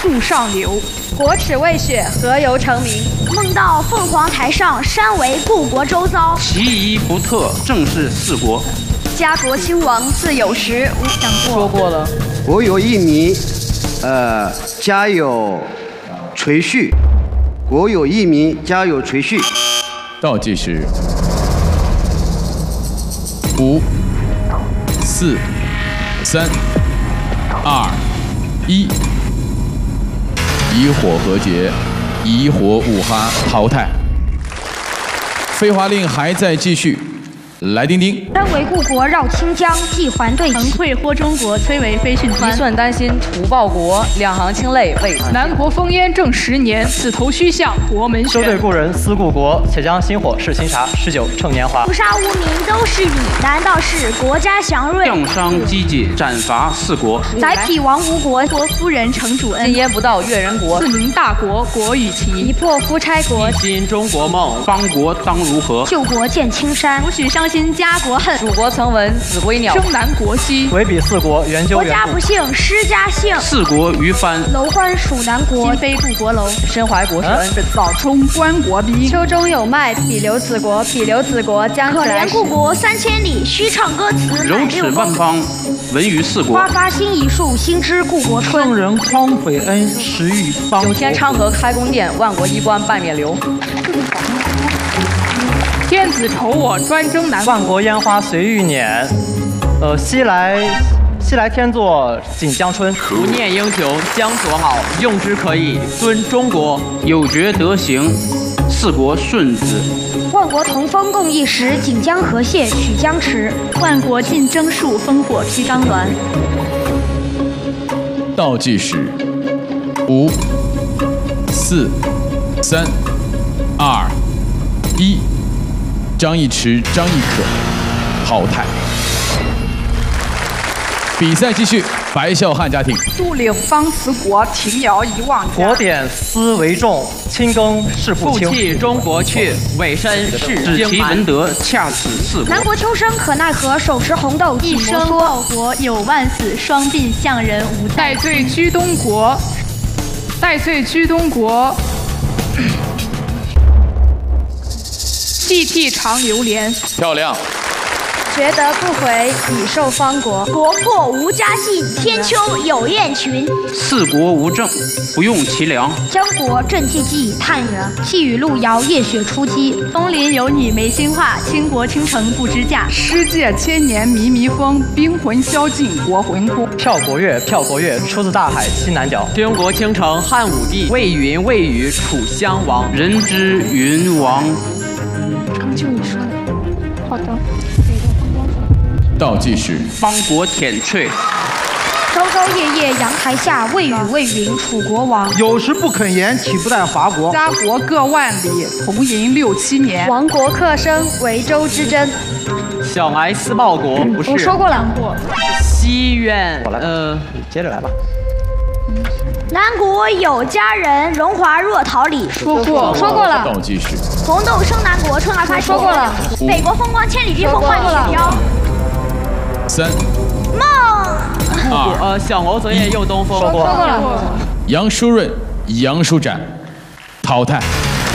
速上流。 国耻未雪，何由成名？ 梦到凤凰台上，山为故国周遭。 其仪不特，正是四国。 家国兴亡自有时，无想过。 说过了。 国有一民，家有垂恤。国有一民，家有垂恤。 倒计时5、4、3、2、1，以火和解，以火五哈淘汰。废话令还在继续。来丁丁， 山为故国绕清江，既还对腾退豁中国，崔为飞迅川。 一寸丹心除报国，两行清泪为南国烽烟正10年，此头须向国门休对故人思故国，且将薪火试清茶，19趁年华。 屠杀无名都是你，难道是国家祥瑞？ 降商积节，斩伐四国。 载体亡吴国， 国夫人承主恩。 今焉不到越人国， 自明大国，国与齐。 以破夫差国， 一心中国梦，邦国当如何？ 救国见青山， 不许伤心家国恨。 蜀国曾闻子规鸟， 征南国西。 唯比四国援救国家不幸施家幸， 四国于藩。 楼观蜀南国， 今非故国楼。 身怀国之恩， 早冲关国逼。 秋中有麦，彼留子国，彼留子国将可起来时。 怜故国3000里，须唱歌词柔齿万邦，闻于四国。 花发新一树，新知故国春。 圣人匡悔恩，时遇邦国。 九天昌河开宫殿，万国衣冠半面流。 天子仇我，专征南国。 万国烟花随欲碾，西来天作锦江春。 不念英雄江左好，用之可以尊中国。 有觉德行，四国顺子。 万国同风共一时，锦江河蟹取江池。 万国尽征戍，烽火披张鸾。 倒计时5、4、3、2、1，张义驰、张义可淘汰。比赛继续，白孝汉家庭。 都领方辞国，庭摇遗忘家。 国典思为重，亲耕事不负轻。 弃中国去，委身事指其经蛮。 文德，恰此四国。 南国秋生可奈何，手持红豆一生报国有万死，双鬓向人无代。戴罪居东国，戴罪居东国。涕涕长流连。 漂亮。 觉得不回，已受方国。 国破无家信，天秋有雁群。 四国无政，不用其粮。 江国正寂寂，叹曰：细雨路遥，夜雪初积。 枫林有你没心话，倾国倾城不知价。诗界千年靡靡风，兵魂消尽国魂空。 票国乐，票国乐，出自大海西南角。 军国倾城汉武帝，魏云魏语楚襄王。 人之云王。 就你说的。好的。 倒计时邦国舔瘁。 朝朝夜夜阳台下，未雨未云楚国亡。 有时不肯言，岂不待华国？ 家国各万里，同营6、7年。 亡国克生，为州之争。 小来思报国，不是。 我说过了。 西苑， 接着来吧。 南国有佳人，荣华若桃李。 说过了。 倒计时红豆生南国，春儿发说过了。 北国风光千里驹，风唤雪飘。 3、 梦。 2。 小鹅昨夜又东风。 说过了。 杨舒润、杨舒展淘汰。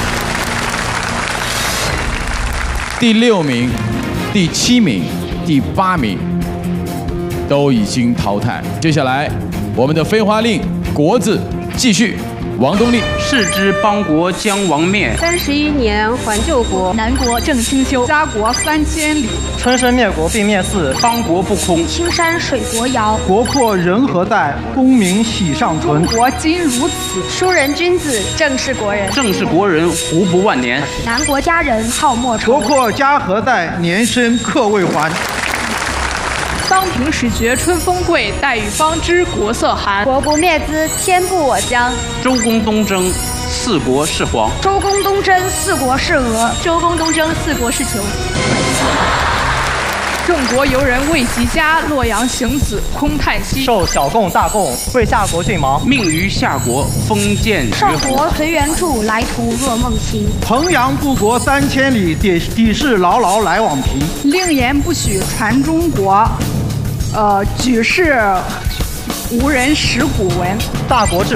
第6名、第7名、第8名都已经淘汰。接下来，我们的飞花令国字继续。王东立， 视之邦国将亡灭。 31年还救国， 南国正清修，家国3000里。 春申灭国必灭嗣， 邦国不空。 青山水国遥， 国破人何待？功名喜尚存。 中国今如此， 书人君子，正是国人。 正是国人，胡不万年？ 南国佳人好莫愁。 国破家何待？年深客未还。 桑平始觉春风贵，待与方知国色寒。 国不灭兹，天不我将。 周公东征，四国是黄。 周公东征，四国是俄。 周公东征，四国是囚。郑国游人未及家，洛阳行子空叹息。 受小贡大贡，为夏国郡忙。 命于夏国，封建绝少国随缘著，来途若梦行。 衡阳故国3000里，底事牢牢来往平。 令言不许传中国。 举世无人识古文。 大国治